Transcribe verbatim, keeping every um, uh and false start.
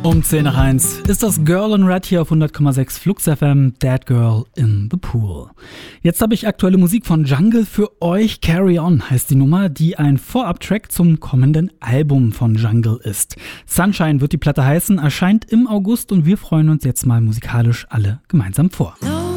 Um zehn nach eins ist das Girl in Red hier auf hundert Komma sechs Flux F M, Dead Girl in the Pool. Jetzt habe ich aktuelle Musik von Jungle für euch. Carry On heißt die Nummer, die ein Vorab-Track zum kommenden Album von Jungle ist. Sunshine wird die Platte heißen, erscheint im August und wir freuen uns jetzt mal musikalisch alle gemeinsam vor.